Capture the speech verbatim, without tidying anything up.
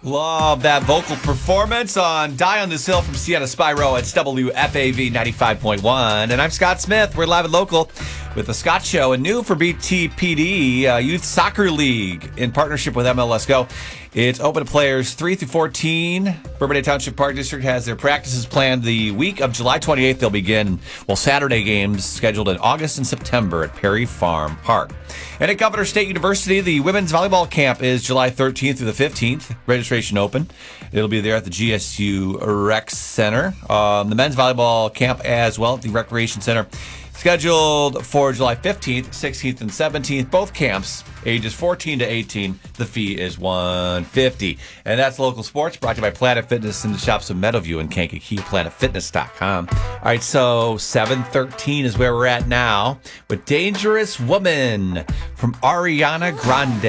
Love that vocal performance on Die on This Hill from Sienna Spyro. It's W F A V ninety-five point one. And I'm Scott Smith. We're live and local with The Scott Show. And new for B T P D, uh, Youth Soccer League in partnership with M L S Go. It's open to players three through fourteen. Bourbon Bay Township Park District has their practices planned the week of July twenty-eighth. They'll begin, well, Saturday games scheduled in August and September at Perry Farm Park. And at Governor State University, the women's volleyball camp is July thirteenth through the fifteenth. Registration open. It'll be there at the G S U Rec Center. Um, the men's volleyball camp as well at the Recreation Center. Scheduled for July fifteenth, sixteenth, and seventeenth. Both camps, ages fourteen to eighteen. The fee is one hundred fifty dollars. And that's local sports brought to you by Planet Fitness in the shops of Meadowview and Kankakee, planet fitness dot com. All right, so seven thirteen is where we're at now with Dangerous Woman from Ariana Grande.